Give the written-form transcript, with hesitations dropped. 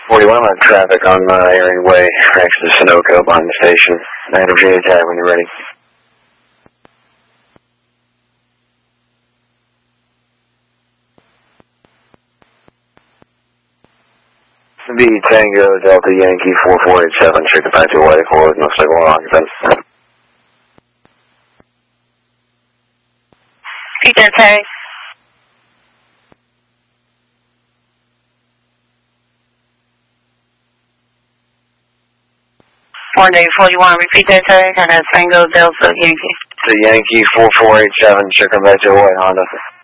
41, I'm on traffic on Erie Way, next to Sunoco behind the station. Adam J attack when you're ready. B Tango Delta Yankee 4487, chicken back to White Forward, no signal occupant. Peter Terry. Monday 41, repeat that, Terry, and that's Tango Delta Yankee. The Yankee 4487, chicken back to White Honda.